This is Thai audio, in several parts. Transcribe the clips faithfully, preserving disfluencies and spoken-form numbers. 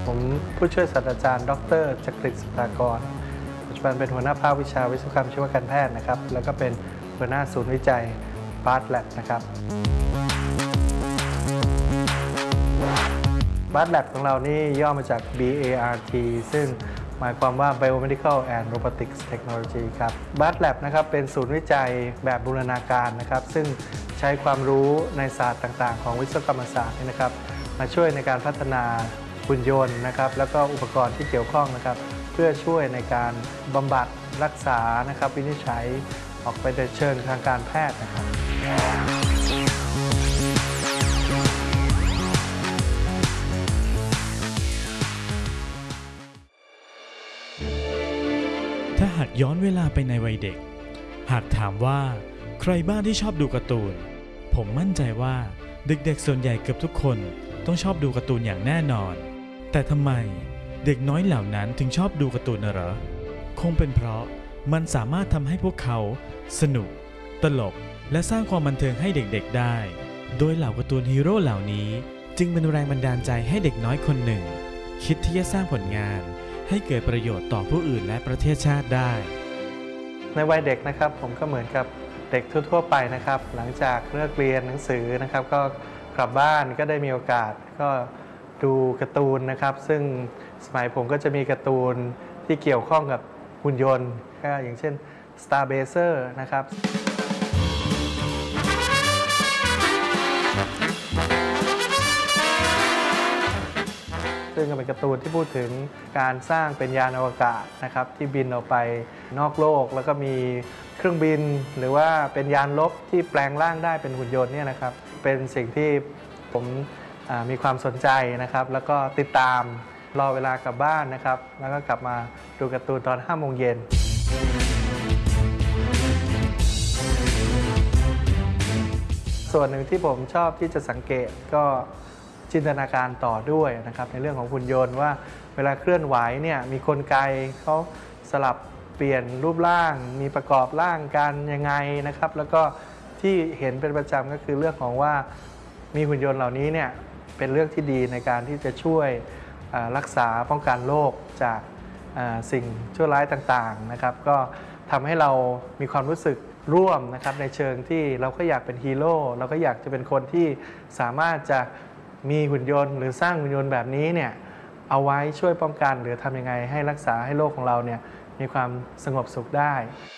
ผมผู้ช่วยศาสตราจารย์ดรจักริด สุภากรปัจจุบันเป็นหัวหน้าภาควิชาวิศวกรรมชีวการแพทย์นะครับแล้วก็เป็นหัวหน้าศูนย์วิจัย บาร์ต Lab นะครับ บาร์ต Lab ของเรานี่ย่อมาจาก บี เอ อาร์ ที ซึ่งหมายความว่า Biomedical and Robotics Technology ครับ บาร์ต Lab นะครับเป็นศูนย์วิจัยแบบบูรณาการนะครับซึ่งใช้ความรู้ในศาสตร์ต่างๆของวิศวกรรมศาสตร์นะครับมาช่วยในการพัฒนาหุ่นยนต์นะครับแล้วก็อุปกรณ์ที่เกี่ยวข้องนะครับเพื่อช่วยในการบำบัดรักษานะครับวินิจฉัยออกไปในเชิงทางการแพทย์นะครับถ้าหากย้อนเวลาไปในวัยเด็กหากถามว่าใครบ้างที่ชอบดูการ์ตูนผมมั่นใจว่าเด็กๆส่วนใหญ่เกือบทุกคนต้องชอบดูการ์ตูนอย่างแน่นอนแต่ทำไมเด็กน้อยเหล่านั้นถึงชอบดูการ์ตูนเหรอคงเป็นเพราะมันสามารถทำให้พวกเขาสนุกตลกและสร้างความบันเทิงให้เด็กๆได้โดยเหล่าการ์ตูนฮีโร่เหล่านี้จึงเป็นแรงบันดาลใจให้เด็กน้อยคนหนึ่งคิดที่จะสร้างผลงานให้เกิดประโยชน์ต่อผู้อื่นและประเทศชาติได้ในวัยเด็กนะครับผมก็เหมือนกับเด็กทั่วๆไปนะครับหลังจากเลิกเรียนหนังสือนะครับก็กลับบ้านก็ได้มีโอกาสก็ดูการ์ตูนนะครับซึ่งสมัยผมก็จะมีการ์ตูนที่เกี่ยวข้องกับหุ่นยนต์ก็อย่างเช่น Starbazer นะครับซึ่งเป็นการ์ตูนที่พูดถึงการสร้างเป็นยานอวกาศนะครับที่บินออกไปนอกโลกแล้วก็มีเครื่องบินหรือว่าเป็นยานรบที่แปลงร่างได้เป็นหุ่นยนต์เนี่ยนะครับเป็นสิ่งที่ผมมีความสนใจนะครับแล้วก็ติดตามรอเวลากลับบ้านนะครับแล้วก็กลับมาดูการ์ตูนตอนห้าโมงเย็นส่วนหนึ่งที่ผมชอบที่จะสังเกตก็จินตนาการต่อด้วยนะครับในเรื่องของหุ่นยนต์ว่าเวลาเคลื่อนไหวเนี่ยมีกลไกเขาสลับเปลี่ยนรูปร่างมีประกอบร่างกันยังไงนะครับแล้วก็ที่เห็นเป็นประจำก็คือเรื่องของว่ามีหุ่นยนต์เหล่านี้เนี่ยเป็นเรื่องที่ดีในการที่จะช่วยรักษาป้องกันโรคจากสิ่งชั่วร้ายต่างๆนะครับก็ทำให้เรามีความรู้สึกร่วมนะครับในเชิงที่เราก็อยากเป็นฮีโร่เราก็อยากจะเป็นคนที่สามารถจะมีหุ่นยนต์หรือสร้างหุ่นยนต์แบบนี้เนี่ยเอาไว้ช่วยป้องกันหรือทำยังไงให้รักษาให้โลกของเราเนี่ยมีความสงบสุขได้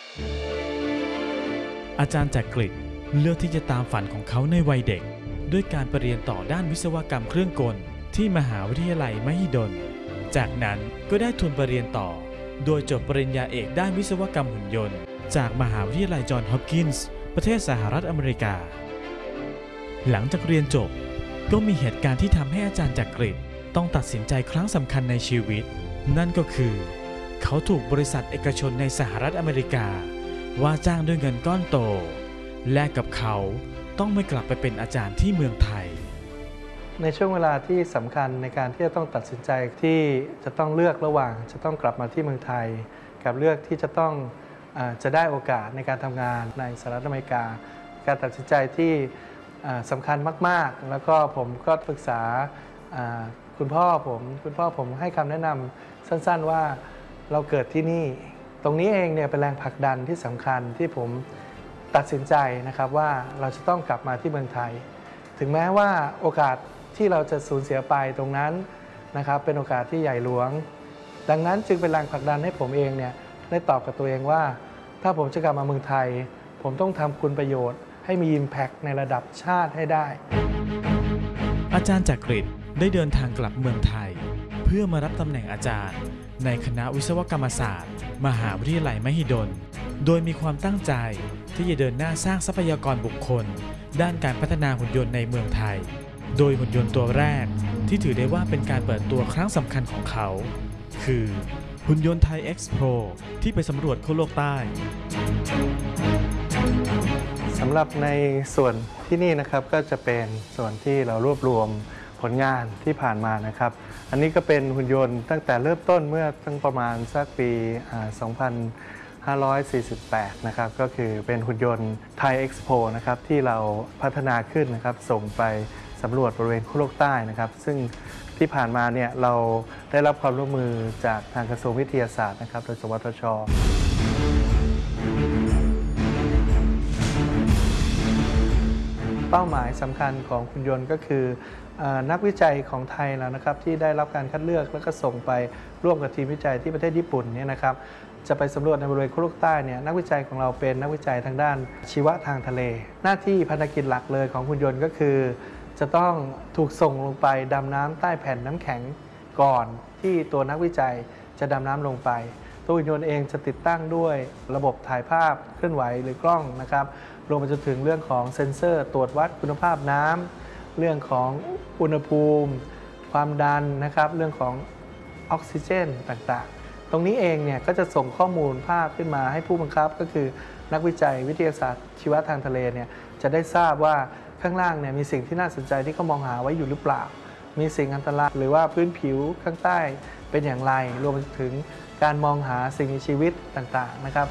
อาจารย์จักริดเลือกที่จะตามฝันของเขาในวัยเด็กด้วยการไปเรียนต่อด้านวิศวกรรมเครื่องกลที่มหาวิทยาลัยมหิดลจากนั้นก็ได้ทุนไปเรียนต่อโดยจบปริญญาเอกด้านวิศวกรรมหุ่นยนต์จากมหาวิทยาลัยจอห์นส์ฮอปกินส์ประเทศสหรัฐอเมริกาหลังจากเรียนจบก็มีเหตุการณ์ที่ทำให้อาจารย์จักริดต้องตัดสินใจครั้งสำคัญในชีวิตนั่นก็คือเขาถูกบริษัทเอกชนในสหรัฐอเมริกาว่าจ้างด้วยเงินก้อนโตแลกกับเขาต้องไม่กลับไปเป็นอาจารย์ที่เมืองไทยในช่วงเวลาที่สำคัญในการที่จะต้องตัดสินใจที่จะต้องเลือกระหว่างจะต้องกลับมาที่เมืองไทยกับเลือกที่จะต้องจะได้โอกาสในการทำงานในสหรัฐอเมริกาการตัดสินใจที่สำคัญมากๆแล้วก็ผมก็ปรึกษาคุณพ่อผมคุณพ่อผมให้คำแนะนำสั้นๆว่าเราเกิดที่นี่ตรงนี้เองเนี่ยเป็นแรงผลักดันที่สำคัญที่ผมตัดสินใจนะครับว่าเราจะต้องกลับมาที่เมืองไทยถึงแม้ว่าโอกาสที่เราจะสูญเสียไปตรงนั้นนะครับเป็นโอกาสที่ใหญ่หลวงดังนั้นจึงเป็นแรงผลักดันให้ผมเองเนี่ยได้ตอบกับตัวเองว่าถ้าผมจะกลับมาเมืองไทยผมต้องทำคุณประโยชน์ให้มี Impact ในระดับชาติให้ได้อาจารย์จักริดได้เดินทางกลับเมืองไทยเพื่อมารับตำแหน่งอาจารย์ในคณะวิศวกรรมศาสตร์มหาวิทยาลัยมหิดลโดยมีความตั้งใจที่จะเดินหน้าสร้างทรัพยากรบุคคลด้านการพัฒนาหุ่นยนต์ในเมืองไทยโดยหุ่นยนต์ตัวแรกที่ถือได้ว่าเป็นการเปิดตัวครั้งสำคัญของเขาคือหุ่นยนต์ไทย X Pro ที่ไปสำรวจขั้วโลกใต้สำหรับในส่วนที่นี่นะครับก็จะเป็นส่วนที่เรารวบรวมผลงานที่ผ่านมานะครับอันนี้ก็เป็นหุ่นยนต์ตั้งแต่เริ่มต้นเมื่อตั้งประมาณสักปีสองพันห้าร้อยสี่สิบแปดนะครับก็คือเป็นหุ่นยนต์ไทย X Pro นะครับที่เราพัฒนาขึ้นนะครับส่งไปสำรวจบริเวณขั้วโลกใต้นะครับซึ่งที่ผ่านมาเนี่ยเราได้รับความร่วมมือจากทางกระทรวงวิทยาศาสตร์นะครับโดยสวทช.เป้าหมายสำคัญของหุ่นยนต์ก็คือนักวิจัยของไทยแล้วนะครับที่ได้รับการคัดเลือกแล้วก็ส่งไปร่วมกับทีมวิจัยที่ประเทศญี่ปุ่นเนี่ยนะครับจะไปสำรวจในบริเวณขั้วโลกใต้เนี่ยนักวิจัยของเราเป็นนักวิจัยทางด้านชีวะทางทะเลหน้าที่ภารกิจหลักเลยของหุ่นยนต์ก็คือจะต้องถูกส่งลงไปดำน้ำใต้แผ่นน้ำแข็งก่อนที่ตัวนักวิจัยจะดำน้ำลงไปตัวหุ่นยนต์เองจะติดตั้งด้วยระบบถ่ายภาพเคลื่อนไหวหรือกล้องนะครับรวมไปจนถึงเรื่องของเซ็นเซอร์ตรวจวัดคุณภาพน้ำเรื่องของอุณหภูมิความดันนะครับเรื่องของออกซิเจนต่างๆตรงนี้เองเนี่ยก็จะส่งข้อมูลภาพขึ้นมาให้ผู้บังคับก็คือนักวิจัยวิทยาศาสตร์ชีวะทางทะเลเนี่ยจะได้ทราบว่าข้างล่างเนี่ยมีสิ่งที่น่าสนใจที่เขามองหาไว้อยู่หรือเปล่ามีสิ่งอันตรายหรือว่าพื้นผิวข้างใต้เป็นอย่างไรรวมไปถึงการมองหาสิ่งมีชีวิตต่างๆนะครับ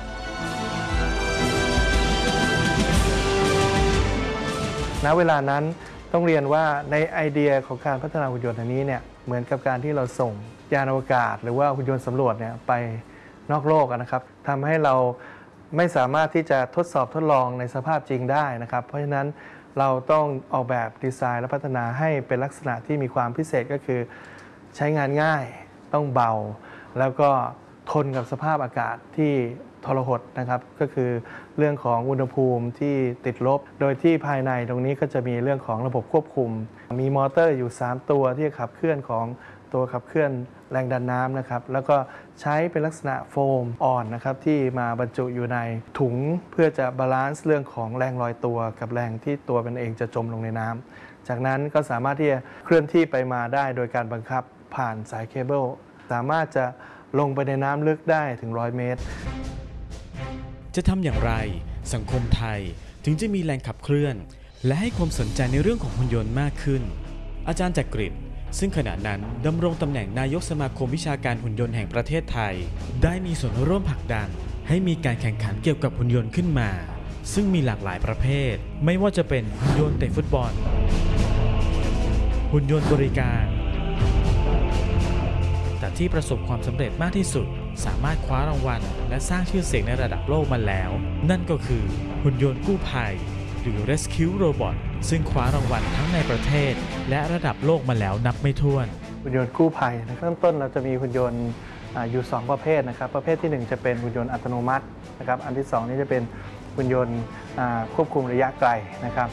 ณเวลานั้นต้องเรียนว่าในไอเดียของการพัฒนาหุ่นยนต์อันนี้เนี่ยเหมือนกับการที่เราส่งยานอวกาศหรือว่าหุ่นยนต์สำรวจเนี่ยไปนอกโลกนะครับทำให้เราไม่สามารถที่จะทดสอบทดลองในสภาพจริงได้นะครับเพราะฉะนั้นเราต้องออกแบบดีไซน์และพัฒนาให้เป็นลักษณะที่มีความพิเศษก็คือใช้งานง่ายต้องเบาแล้วก็ทนกับสภาพอากาศที่ทรหดนะครับก็คือเรื่องของอุณหภูมิที่ติดลบโดยที่ภายในตรงนี้ก็จะมีเรื่องของระบบควบคุมมีมอเตอร์อยู่สามตัวที่ขับเคลื่อนของตัวขับเคลื่อนแรงดันน้ำนะครับแล้วก็ใช้เป็นลักษณะโฟมอ่อนนะครับที่มาบรรจุอยู่ในถุงเพื่อจะบาลานซ์เรื่องของแรงลอยตัวกับแรงที่ตัวมันเองจะจมลงในน้ำจากนั้นก็สามารถที่จะเคลื่อนที่ไปมาได้โดยการบังคับผ่านสายเคเบิลสามารถจะลงไปในน้ำลึกได้ถึงร้อยเมตรจะทำอย่างไรสังคมไทยถึงจะมีแรงขับเคลื่อนและให้ความสนใจในเรื่องของหุ่นยนต์มากขึ้นอาจารย์จักริดซึ่งขณะนั้นดำรงตำแหน่งนายกสมาคมวิชาการหุ่นยนต์แห่งประเทศไทยได้มีส่วนร่วมผลักดันให้มีการแข่งขันเกี่ยวกับหุ่นยนต์ขึ้นมาซึ่งมีหลากหลายประเภทไม่ว่าจะเป็นหุ่นยนต์เตะฟุตบอลหุ่นยนต์บริการแต่ที่ประสบความสำเร็จมากที่สุดสามารถคว้ารางวัลและสร้างชื่อเสียงในระดับโลกมาแล้วนั่นก็คือหุ่นยนต์กู้ภัยหรือ Rescue Robot ซึ่งคว้ารางวัลทั้งในประเทศและระดับโลกมาแล้วนับไม่ถ้วนหุ่นยนต์กู้ภัยในเริ่มต้นเราจะมีหุ่นยนต์อยู่สองประเภทนะครับประเภทที่หนึ่งจะเป็นหุ่นยนต์อัตโนมัตินะครับอันที่สองนี่จะเป็นหุ่นยนต์ควบคุมระยะไกลนะครับ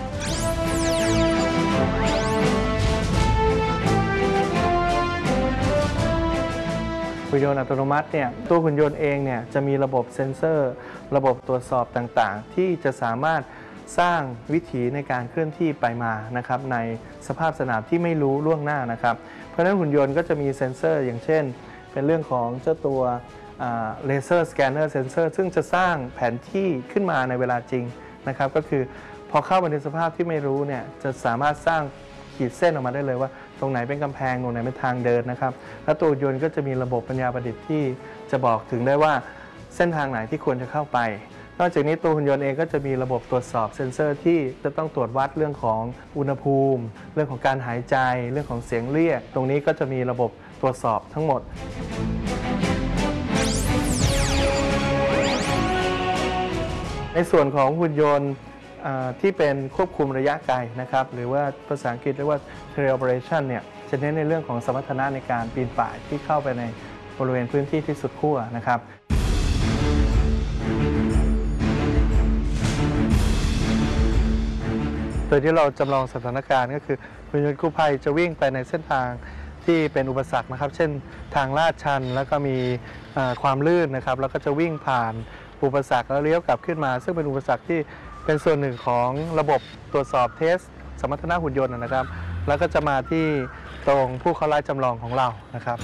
หุ่นยนต์อัตโนมัติเนี่ยตัวหุ่นยนต์เองเนี่ยจะมีระบบเซ็นเซอร์ระบบตรวจสอบต่างๆที่จะสามารถสร้างวิถีในการเคลื่อนที่ไปมานะครับในสภาพสนามที่ไม่รู้ล่วงหน้านะครับเพราะฉะนั้นหุ่นยนต์ก็จะมีเซ็นเซอร์อย่างเช่นเป็นเรื่องของเจ้าตัวเลเซอร์สแกนเนอร์เซ็นเซอร์ซึ่งจะสร้างแผนที่ขึ้นมาในเวลาจริงนะครับก็คือพอเข้าไปในสภาพที่ไม่รู้เนี่ยจะสามารถสร้างขีดเส้นออกมาได้เลยว่าตรงไหนเป็นกำแพงตรงไหนเป็นทางเดินนะครับและตัวหุ่นยนต์ก็จะมีระบบปัญญาประดิษฐ์ที่จะบอกถึงได้ว่าเส้นทางไหนที่ควรจะเข้าไปนอกจากนี้ตัวหุ่นยนต์เองก็จะมีระบบตรวจสอบเซ็นเซอร์ที่จะต้องตรวจวัดเรื่องของอุณหภูมิเรื่องของการหายใจเรื่องของเสียงเรียกตรงนี้ก็จะมีระบบตรวจสอบทั้งหมดในส่วนของหุ่นยนต์ที่เป็นควบคุมระยะไกลนะครับหรือว่าภาษาอังกฤษเรียกว่า teleoperation เนี่ยจะเน้นในเรื่องของสมรรถนะในการปีนป่ายที่เข้าไปในบริเวณพื้นที่ที่สุดขั้วนะครับโดยที่เราจำลองสถานการณ์ก็คือหุ่นยนต์กู้ภัยจะวิ่งไปในเส้นทางที่เป็นอุปสรรคนะครับเช่นทางลาดชันแล้วก็มีความลื่นนะครับแล้วก็จะวิ่งผ่านอุปสรรคแล้วเลี้ยวกลับขึ้นมาซึ่งเป็นอุปสรรคที่เป็นส่วนหนึ่งของระบบตรวจสอบเทสสมรรถนะหุ่นยนต์นะครับแล้วก็จะมาที่ตรงผู้เข้าร้ายจำลองของเรานะครับ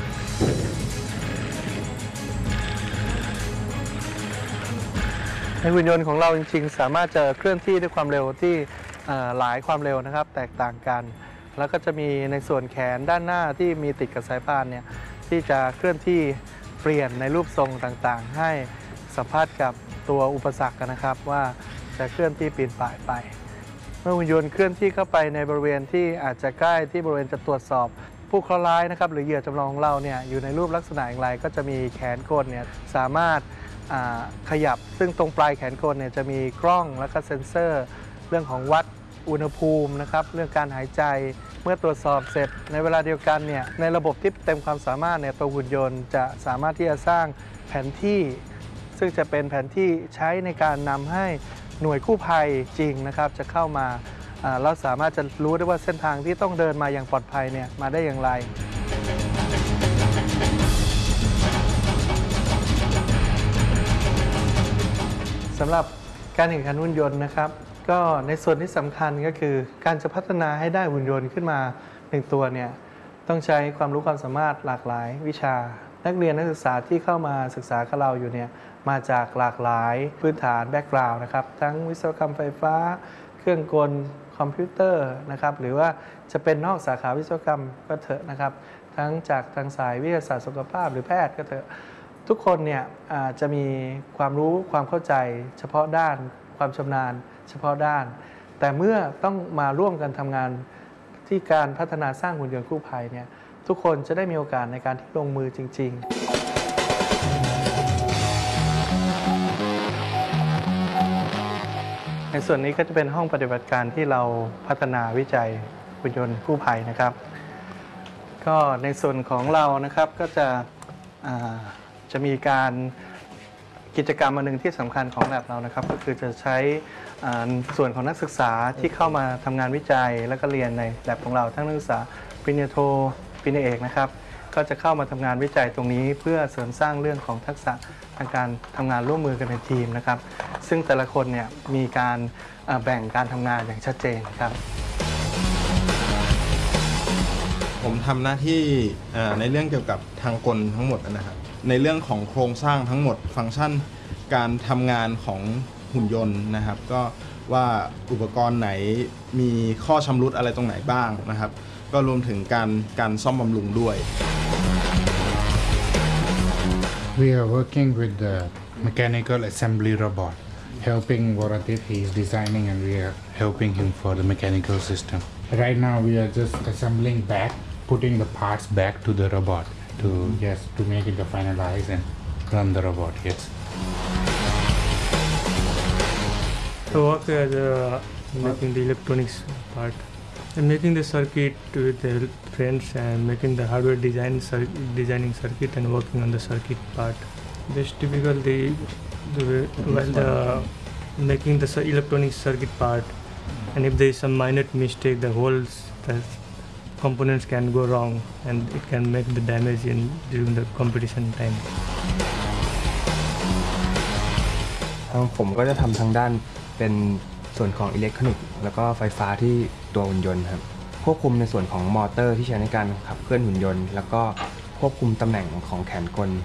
ในหุ่นยนต์ของเราจริงๆสามารถจะเคลื่อนที่ด้วยความเร็วที่หลายความเร็วนะครับแตกต่างกันแล้วก็จะมีในส่วนแขนด้านหน้าที่มีติดกับสายพานเนี่ยที่จะเคลื่อนที่เปลี่ยนในรูปทรงต่างๆให้สัมผัสกับตัวอุปสรรคนะครับว่าจะเคลื่อนที่ปีนป่ายไปเมื่อหุ่นยนต์เคลื่อนที่เข้าไปในบริเวณที่อาจจะใกล้ที่บริเวณจะตรวจสอบผู้เคราะห์ร้ายนะครับหรือเหยื่อจำลองของเราเนี่ยอยู่ในรูปลักษณะอย่างไรก็จะมีแขนกลเนี่ยสามารถขยับซึ่งตรงปลายแขนกลเนี่ยจะมีกล้องและก็เซ็นเซอร์เรื่องของวัดอุณหภูมินะครับเรื่องการหายใจเมื่อตรวจสอบเสร็จในเวลาเดียวกันเนี่ยในระบบที่เต็มความสามารถเนี่ยตัวหุ่นยนต์จะสามารถที่จะสร้างแผนที่ซึ่งจะเป็นแผนที่ใช้ในการนำให้หน่วยกู้ภัยจริงนะครับจะเข้ามาเราสามารถจะรู้ได้ว่าเส้นทางที่ต้องเดินมาอย่างปลอดภัยเนี่ยมาได้อย่างไรสำหรับการแข่งขันหุ่นยนต์นะครับก็ในส่วนที่สำคัญก็คือการจะพัฒนาให้ได้หุ่นยนต์ขึ้นมาหนึ่งตัวเนี่ยต้องใช้ความรู้ความสามารถหลากหลายวิชานักเรียนนักศึกษาที่เข้ามาศึกษากับเราอยู่เนี่ยมาจากหลากหลายพื้นฐานแบ็กกราวด์นะครับทั้งวิศวกรรมไฟฟ้าเครื่องกลคอมพิวเตอร์นะครับหรือว่าจะเป็นนอกสาขาวิศวกรรมก็เถอะนะครับทั้งจากทางสายวิทยาศาสตร์สุขภาพหรือแพทย์ก็เถอะทุกคนเนี่ยจะมีความรู้ความเข้าใจเฉพาะด้านความชำนาญเฉพาะด้านแต่เมื่อต้องมาร่วมกันทำงานที่การพัฒนาสร้างหุ่นยนต์กู้ภัยเนี่ยทุกคนจะได้มีโอกาสในการที่ลงมือจริงๆในส่วนนี้ก็จะเป็นห้องปฏิบัติการที่เราพัฒนาวิจัยหุ่นยนต์กู้ภัยนะครับก็ในส่วนของเรานะครับก็จะจะมีการกิจกรรมอันหนึ่งที่สำคัญของแลบเรานะครับก็คือจะใช้ส่วนของนักศึกษาที่เข้ามาทำงานวิจัยและก็เรียนในแลบของเราทั้งนักศึกษาปริญญาโทปริญญาเอกนะครับก็จะเข้ามาทำงานวิจัยตรงนี้เพื่อเสริมสร้างเรื่องของทักษะทางการทำงานร่วมมือกันเป็นทีมนะครับซึ่งแต่ละคนเนี่ยมีการแบ่งการทำงานอย่างชัดเจนครับผมทำหน้าที่ในเรื่องเกี่ยวกับทางกลทั้งหมดนะครับในเรื่องของโครงสร้างทั้งหมดฟังก์ชันการทำงานของหุ่นยนต์นะครับก็ว่าอุปกรณ์ไหนมีข้อชำรุดอะไรตรงไหนบ้างนะครับก็รวมถึงการการซ่อมบำรุงด้วย We are working with the mechanical assembly robot helping Voradip. He is designing and we are helping him for the mechanical system. Right now we are just assembling back, putting the parts back to the robot to yes to make it the finalize and run the robot. Yes. I work as a making the electronics part and making the circuit with the friends and making the hardware design, cir designing circuit and working on the circuit part. This typical the, the while the making the electronic circuit part, and if there is some minor mistake, the whole the components can go wrong and it can make the damage in during the competition time. ทางผมก็จะทำทางด้านเป็นส่วนของอิเล็กทรอนิกส์แล้วก็ไฟฟ้าที่ตัวหุ่นยนต์ครับควบคุมในส่วนของมอเตอร์ที่ใช้ในการขับเคลื่อนหุ่นยนต์แล้วก็ควบคุมตำแหน่งของแขนกล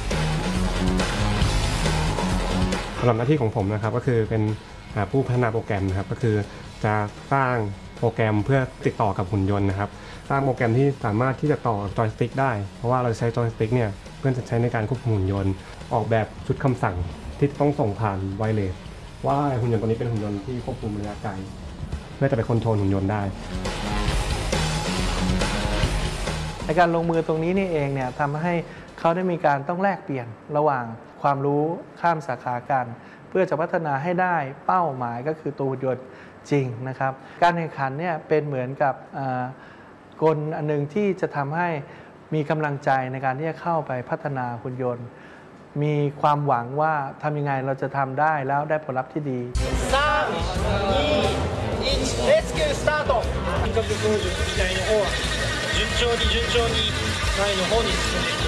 สำหรับหน้าที่ของผมนะครับก็คือเป็นผู้พัฒนาโปรแกรมนะครับก็คือจะสร้างโปรแกรมเพื่อติดต่อกับหุ่นยนต์นะครับสร้างโปรแกรมที่สามารถที่จะต่อกับจอยสติ๊กได้เพราะว่าเราใช้จอยสติ๊กเนี่ยเพื่อจะใช้ในการควบคุมหุ่นยนต์ออกแบบชุดคำสั่งที่ต้องส่งผ่านไวเลสว่าหุ่นยนต์ตัวนี้เป็นหุ่นยนต์ที่ควบคุมระยะไกลเพื่อจะไปคอนโทรลหุ่นยนต์ได้ในการลงมือตรงนี้นี่เองเนี่ยทำให้เขาได้มีการต้องแลกเปลี่ยนระหว่างความรู้ข้ามสาขากันเพื่อจะพัฒนาให้ได้เป้าหมายก็คือตัวหุ่นยนต์จริงนะครับการแข่งขันเนี่ยเป็นเหมือนกับกลอันหนึ่งที่จะทำให้มีกำลังใจในการที่จะเข้าไปพัฒนาหุ่นยนต์มีความหวังว่าทำยังไงเราจะทำได้แล้วได้ผลลัพธ์ที่ดีさん に いちレスキュースタート輪郭工事みたいな方は順調に順調に前の方に進んでいく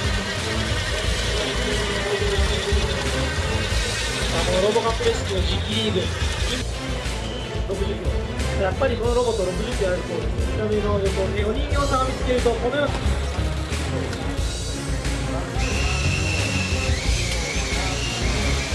このロボカップレスキュー ジーキーリーグろくじゅっキロやっぱりこのロボットろくじゅっキロあると見た目の横でお人形さんを見つけるとこのように